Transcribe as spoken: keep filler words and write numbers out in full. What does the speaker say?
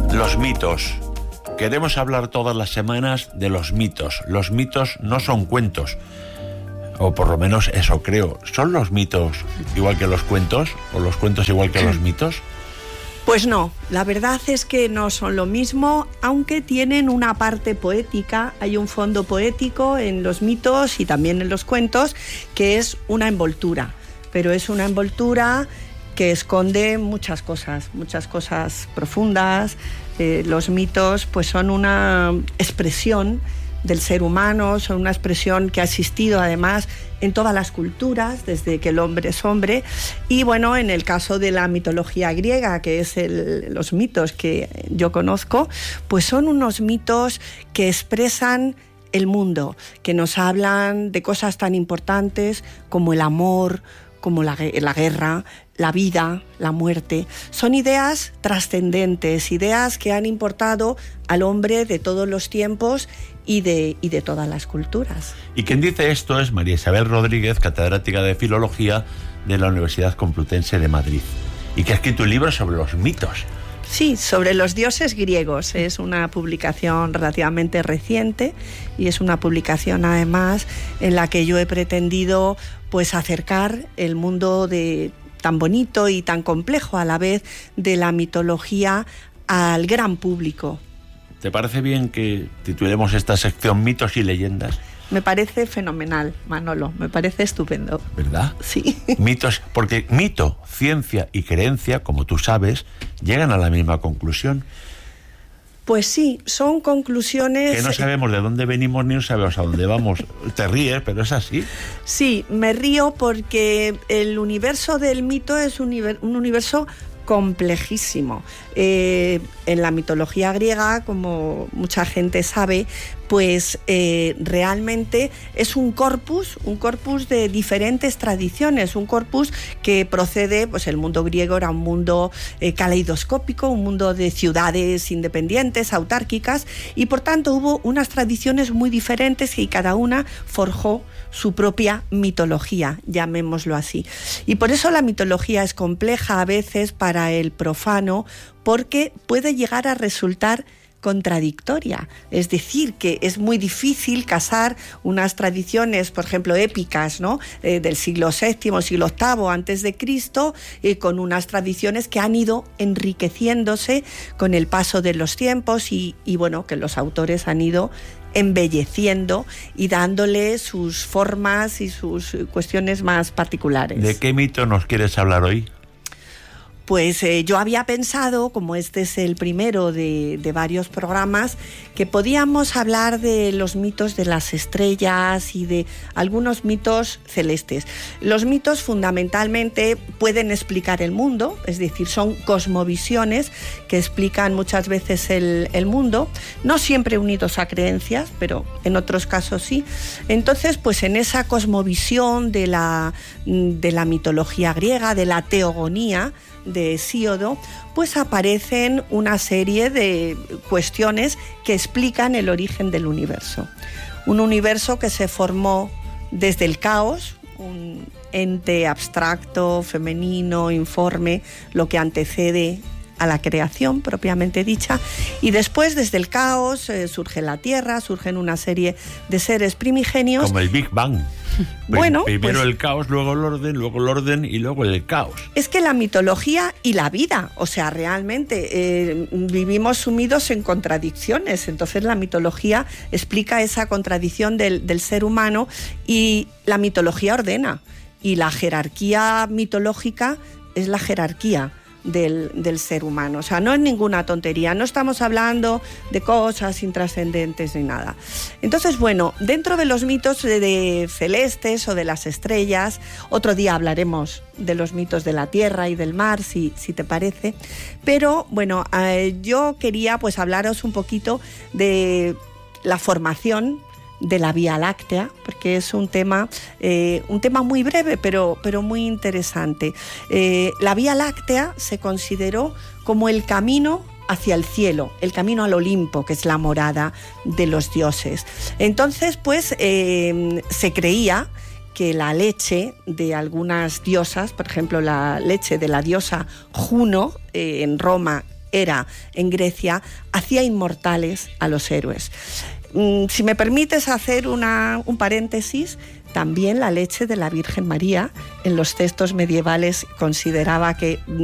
Los mitos. Queremos hablar todas las semanas de los mitos. Los mitos no son cuentos, o por lo menos eso creo. ¿Son los mitos igual que los cuentos? ¿O los cuentos igual que los mitos? Pues no, la verdad es que no son lo mismo, aunque tienen una parte poética, hay un fondo poético en los mitos y también en los cuentos, que es una envoltura, pero es una envoltura que esconde muchas cosas, muchas cosas profundas. Eh, los mitos pues son una expresión del ser humano, son una expresión que ha existido además en todas las culturas, desde que el hombre es hombre. Y bueno, en el caso de la mitología griega, que es el, los mitos que yo conozco, pues son unos mitos que expresan el mundo, que nos hablan de cosas tan importantes como el amor, como la, la guerra, la vida, la muerte. Son ideas trascendentes, ideas que han importado al hombre de todos los tiempos y de, y de todas las culturas. Y quien dice esto es María Isabel Rodríguez, catedrática de Filología de la Universidad Complutense de Madrid, y que ha escrito un libro sobre los mitos. Sí, sobre los dioses griegos. Es una publicación relativamente reciente y es una publicación además en la que yo he pretendido pues acercar el mundo de tan bonito y tan complejo a la vez de la mitología al gran público. ¿Te parece bien que titulemos esta sección Mitos y Leyendas? Me parece fenomenal, Manolo, me parece estupendo. ¿Verdad? Sí. Mitos, porque mito, ciencia y creencia, como tú sabes, llegan a la misma conclusión. Pues sí, son conclusiones... Que no sabemos de dónde venimos ni no sabemos a dónde vamos. Te ríes, pero es así. Sí, me río porque el universo del mito es un, un universo complejísimo. Eh, en la mitología griega, como mucha gente sabe, pues eh, realmente es un corpus, un corpus de diferentes tradiciones, un corpus que procede, pues el mundo griego era un mundo eh, caleidoscópico, un mundo de ciudades independientes, autárquicas, y por tanto hubo unas tradiciones muy diferentes y cada una forjó su propia mitología, llamémoslo así. Y por eso la mitología es compleja a veces para el profano, porque puede llegar a resultar contradictoria, es decir, que es muy difícil casar unas tradiciones, por ejemplo, épicas, ¿no? Eh, del siglo séptimo, siglo octavo antes de Cristo, eh, con unas tradiciones que han ido enriqueciéndose con el paso de los tiempos y, y bueno, que los autores han ido embelleciendo y dándole sus formas y sus cuestiones más particulares. ¿De qué mito nos quieres hablar hoy? Pues eh, yo había pensado, como este es el primero de, de varios programas, que podíamos hablar de los mitos de las estrellas y de algunos mitos celestes. Los mitos fundamentalmente pueden explicar el mundo, es decir, son cosmovisiones que explican muchas veces el, el mundo, no siempre unidos a creencias, pero en otros casos sí. Entonces, pues en esa cosmovisión de la, de la mitología griega, de la teogonía, de Hesíodo, pues aparecen una serie de cuestiones que explican el origen del universo. Un universo que se formó desde el caos, un ente abstracto, femenino, informe, lo que antecede a la creación propiamente dicha, y después desde el caos eh, surge la Tierra, surgen una serie de seres primigenios. Como el Big Bang. Bueno, primero pues, el caos, luego el orden, luego el orden y luego el caos. Es que la mitología y la vida, o sea, realmente eh, vivimos sumidos en contradicciones, entonces la mitología explica esa contradicción del, del ser humano y la mitología ordena, y la jerarquía mitológica es la jerarquía Del, del ser humano, o sea, no es ninguna tontería, no estamos hablando de cosas intrascendentes ni nada. Entonces, bueno, dentro de los mitos de, de celestes o de las estrellas, otro día hablaremos de los mitos de la tierra y del mar, si, si te parece, pero bueno, eh, yo quería pues hablaros un poquito de la formación de la Vía Láctea, porque es un tema, eh, un tema muy breve, pero, pero muy interesante. Eh, la Vía Láctea se consideró como el camino hacia el cielo, el camino al Olimpo, que es la morada de los dioses. Entonces, pues, eh, se creía que la leche de algunas diosas, por ejemplo, la leche de la diosa Juno, eh, en Roma era en Grecia, hacía inmortales a los héroes. Si me permites hacer una, un paréntesis, también la leche de la Virgen María en los textos medievales consideraba que